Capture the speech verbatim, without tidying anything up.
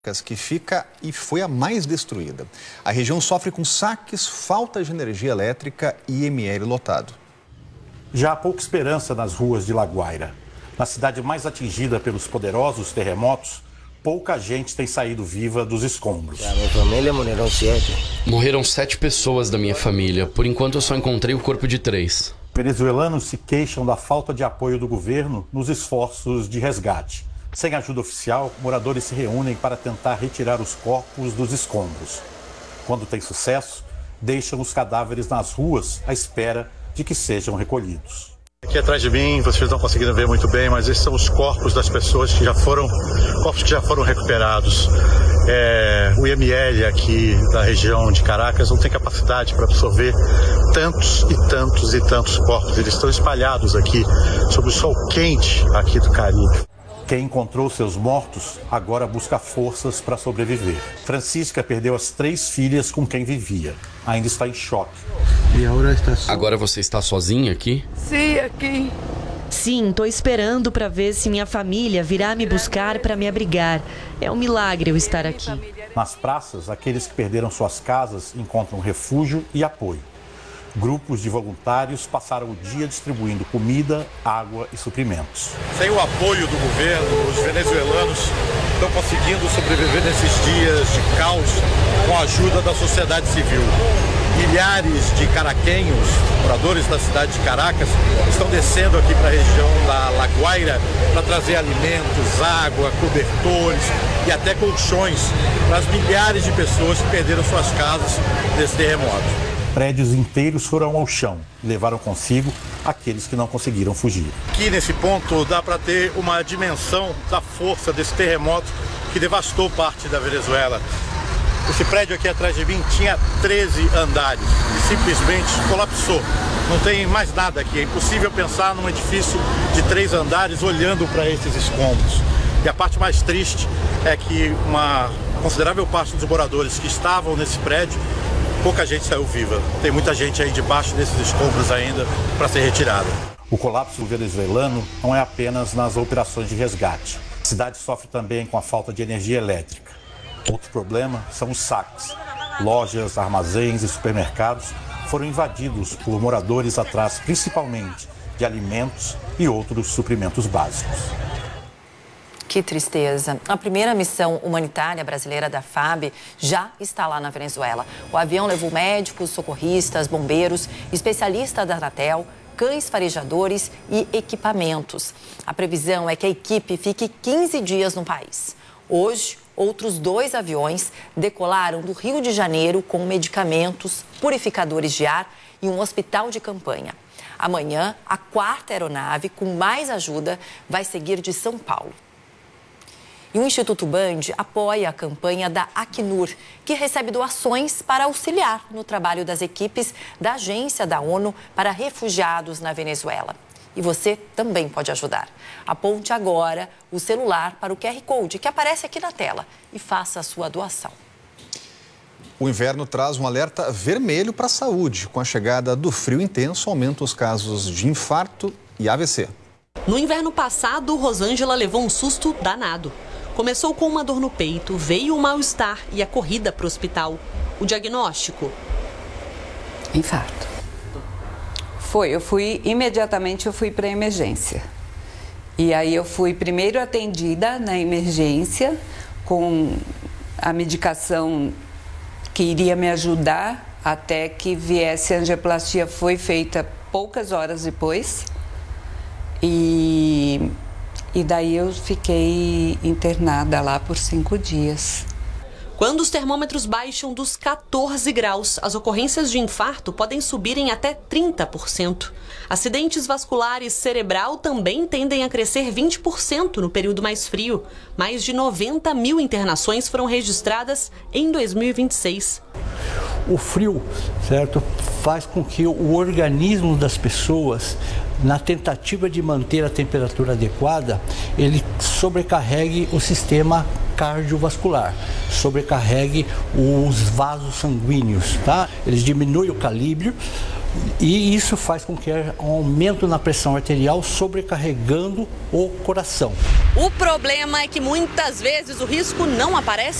que fica e foi a mais destruída. A região sofre com saques, falta de energia elétrica e I M L lotado. Já há pouca esperança nas ruas de Laguaira. Na cidade mais atingida pelos poderosos terremotos, pouca gente tem saído viva dos escombros. A minha família morreram sete. Morreram sete pessoas da minha família. Por enquanto eu só encontrei o corpo de três. Venezuelanos se queixam da falta de apoio do governo nos esforços de resgate. Sem ajuda oficial, moradores se reúnem para tentar retirar os corpos dos escombros. Quando tem sucesso, deixam os cadáveres nas ruas à espera de que sejam recolhidos. Aqui atrás de mim, vocês não conseguiram ver muito bem, mas esses são os corpos das pessoas que já foram, corpos que já foram recuperados. É, o I M L aqui da região de Caracas não tem capacidade para absorver tantos e tantos e tantos corpos. Eles estão espalhados aqui sob o sol quente aqui do Caribe. Quem encontrou seus mortos agora busca forças para sobreviver. Francisca perdeu as três filhas com quem vivia. Ainda está em choque. Agora você está sozinha aqui? Sim, aqui. Sim, estou esperando para ver se minha família virá me buscar para me abrigar. É um milagre eu estar aqui. Nas praças, aqueles que perderam suas casas encontram refúgio e apoio. Grupos de voluntários passaram o dia distribuindo comida, água e suprimentos. Sem o apoio do governo, os venezuelanos estão conseguindo sobreviver nesses dias de caos com a ajuda da sociedade civil. Milhares de caraquenhos, moradores da cidade de Caracas, estão descendo aqui para a região da Laguaira para trazer alimentos, água, cobertores e até colchões para as milhares de pessoas que perderam suas casas nesse terremoto. Prédios inteiros foram ao chão e levaram consigo aqueles que não conseguiram fugir. Aqui nesse ponto dá para ter uma dimensão da força desse terremoto que devastou parte da Venezuela. Esse prédio aqui atrás de mim tinha treze andares e simplesmente colapsou. Não tem mais nada aqui. É impossível pensar num edifício de três andares olhando para esses escombros. E a parte mais triste é que uma considerável parte dos moradores que estavam nesse prédio, pouca gente saiu viva. Tem muita gente aí debaixo desses escombros ainda para ser retirada. O colapso venezuelano não é apenas nas operações de resgate. A cidade sofre também com a falta de energia elétrica. Outro problema são os saques. Lojas, armazéns e supermercados foram invadidos por moradores atrás principalmente de alimentos e outros suprimentos básicos. Que tristeza. A primeira missão humanitária brasileira da F A B já está lá na Venezuela. O avião levou médicos, socorristas, bombeiros, especialistas da Anatel, cães farejadores e equipamentos. A previsão é que a equipe fique quinze dias no país. Hoje, outros dois aviões decolaram do Rio de Janeiro com medicamentos, purificadores de ar e um hospital de campanha. Amanhã, a quarta aeronave, com mais ajuda, vai seguir de São Paulo. E o Instituto Band apoia a campanha da Acnur, que recebe doações para auxiliar no trabalho das equipes da Agência da ONU para Refugiados na Venezuela. E você também pode ajudar. Aponte agora o celular para o Q R Code que aparece aqui na tela e faça a sua doação. O inverno traz um alerta vermelho para a saúde. Com a chegada do frio intenso, aumentam os casos de infarto e A V C. No inverno passado, Rosângela levou um susto danado. Começou com uma dor no peito, veio um mal-estar e a corrida para o hospital. O diagnóstico? Infarto. Foi, eu fui, imediatamente eu fui para a emergência. E aí eu fui primeiro atendida na emergência com a medicação que iria me ajudar até que viesse a angioplastia. Foi feita poucas horas depois. E, e daí eu fiquei internada lá por cinco dias. Quando os termômetros baixam dos quatorze graus, as ocorrências de infarto podem subir em até trinta por cento. Acidentes vasculares cerebral também tendem a crescer vinte por cento no período mais frio. Mais de noventa mil internações foram registradas em dois mil e vinte e seis. O frio, certo, faz com que o organismo das pessoas, na tentativa de manter a temperatura adequada, ele sobrecarregue o sistema cardiovascular, sobrecarregue os vasos sanguíneos, tá? Eles diminuem o calíbrio, E isso faz com que haja um aumento na pressão arterial, sobrecarregando o coração. O problema é que muitas vezes o risco não aparece